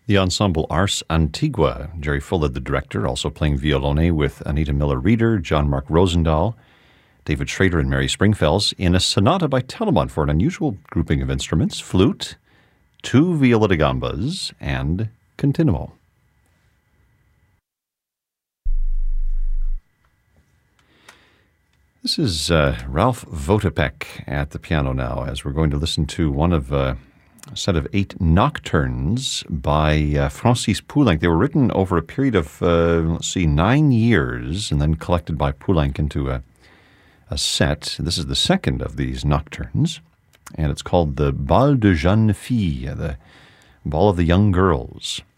The ensemble Ars Antigua, Jerry Fuller, the director, also playing violone with Anita Miller-Reeder, John Mark Rosendahl, David Schrader, and Mary Springfells, in a sonata by Telemann for an unusual grouping of instruments, flute, 2 viola da gambas, and continuo. This is Ralph Votopek at the piano now, as we're going to listen to one of a set of 8 nocturnes by Francis Poulenc. They were written over a period of, 9 years, and then collected by Poulenc into a set. This is the second of these nocturnes, and it's called the Bal de Jeunes Filles, the Ball of the Young Girls.